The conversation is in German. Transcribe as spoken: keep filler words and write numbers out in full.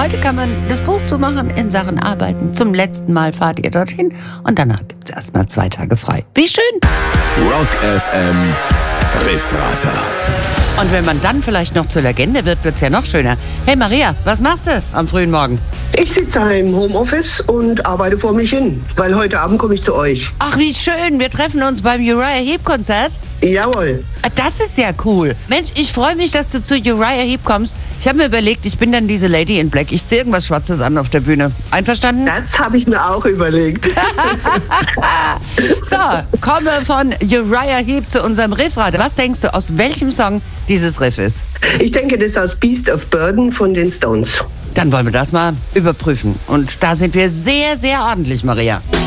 Heute kann man das Buch zumachen in Sachen Arbeiten. Zum letzten Mal fahrt ihr dorthin und danach gibt es erstmal zwei Tage frei. Wie schön! Rock F M Riffrater. Und wenn man dann vielleicht noch zur Legende wird, wird's ja noch schöner. Hey Maria, was machst du am frühen Morgen? Ich sitze im Homeoffice und arbeite vor mich hin, weil heute Abend komme ich zu euch. Ach, wie schön. Wir treffen uns beim Uriah Heep-Konzert. Jawohl. Das ist ja cool. Mensch, ich freue mich, dass du zu Uriah Heep kommst. Ich habe mir überlegt, ich bin dann diese Lady in Black. Ich ziehe irgendwas Schwarzes an auf der Bühne. Einverstanden? Das habe ich mir auch überlegt. So, komme von Uriah Heep zu unserem Riffrad. Was denkst du, aus welchem Song dieses Riff ist? Ich denke, das ist aus Beast of Burden von den Stones. Dann wollen wir das mal überprüfen. Und da sind wir sehr, sehr ordentlich, Maria.